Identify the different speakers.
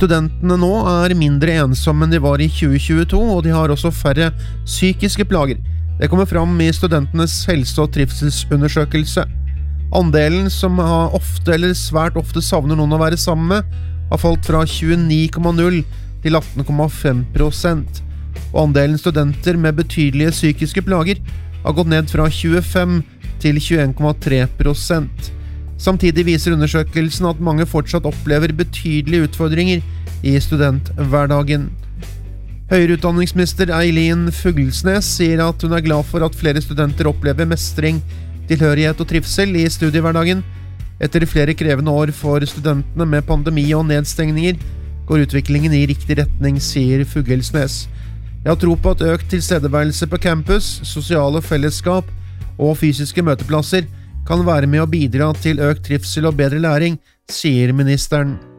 Speaker 1: Studentene nå mindre ensomme enn de var i 2022, og de har også færre psykiske plager. Det kommer fram i studentenes helse- og trivselsundersøkelse. Andelen som ofte eller svært ofte savner noen å være sammen med, har falt fra 29,0 til 18,5%, og andelen studenter med betydelige psykiske plager har gått ned fra 25 til 21,3%. Samtidig viser undersøkelsen at mange fortsatt opplever betydelige utfordringer i studenthverdagen. Høyere utdanningsminister Eileen Fuglesnes sier at hun glad for at flere studenter opplever mestring, tilhørighet og trivsel i studiehverdagen. Etter flere krevende år for studentene med pandemi og nedstengninger, går utviklingen i riktig retning, sier Fuglesnes. Jeg har tro på at økt tilstedeværelse på campus, sosiale fellesskap og fysiske møteplasser kan være med å bidra til økt trivsel og bedre læring, sier ministeren.